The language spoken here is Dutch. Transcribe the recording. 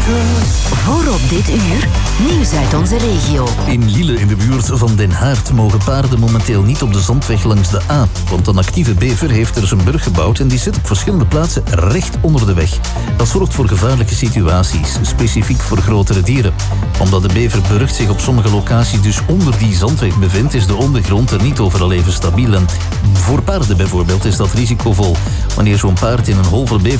Voor op dit uur, nieuws uit onze regio. In Lille in de buurt van Den Haard mogen paarden momenteel niet op de zandweg langs de A. Want een actieve bever heeft er zijn brug gebouwd en die zit op verschillende plaatsen recht onder de weg. Dat zorgt voor gevaarlijke situaties, specifiek voor grotere dieren. Omdat de beverburg zich op sommige locaties dus onder die zandweg bevindt, is de ondergrond er niet overal even stabiel. En voor paarden bijvoorbeeld is dat risicovol. Wanneer zo'n paard in een hol voor bever